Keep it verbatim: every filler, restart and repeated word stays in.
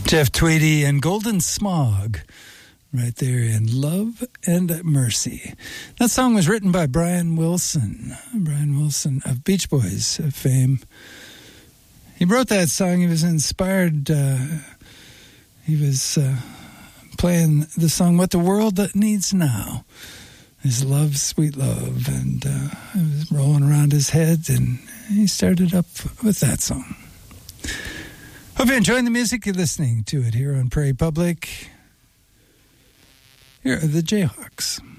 Jeff Tweedy and Golden Smog right there in Love and Mercy. That song was written by Brian Wilson. Brian Wilson of Beach Boys fame. He wrote that song. He was inspired. Uh, he was uh, playing the song What the World Needs Now is Love, Sweet Love. And uh, it was rolling around his head, and he started up with that song. Hope you're enjoying the music. You're listening to it here on Prairie Public. Here are the Jayhawks.